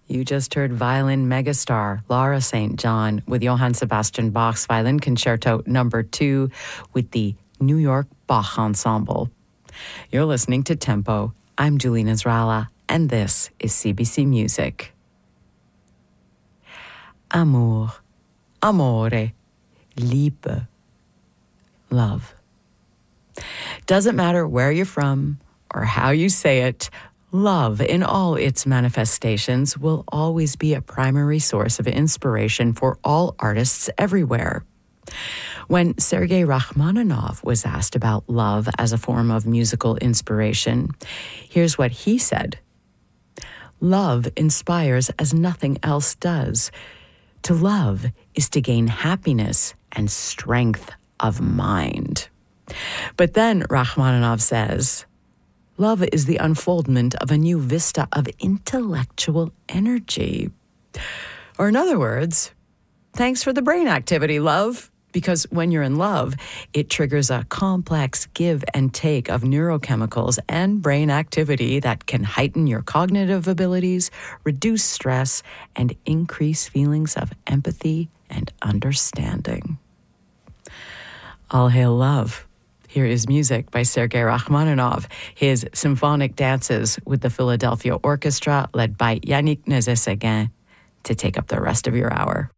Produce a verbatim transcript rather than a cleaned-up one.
You just heard violin megastar Laura Saint John with Johann Sebastian Bach's Violin Concerto number two with the New York Bach Ensemble. You're listening to Tempo. I'm Julie Nasrallah, and this is C B C Music. Amour, amore, Liebe, love. Doesn't matter where you're from or how you say it, love in all its manifestations will always be a primary source of inspiration for all artists everywhere. When Sergei Rachmaninoff was asked about love as a form of musical inspiration, here's what he said. Love inspires as nothing else does. To love is to gain happiness and strength of mind. But then Rachmaninoff says, love is the unfoldment of a new vista of intellectual energy. Or in other words, thanks for the brain activity, love. Because when you're in love, it triggers a complex give and take of neurochemicals and brain activity that can heighten your cognitive abilities, reduce stress, and increase feelings of empathy and understanding. All hail love. Here is music by Sergei Rachmaninoff, his symphonic dances with the Philadelphia Orchestra led by Yannick Nézet-Séguin to take up the rest of your hour.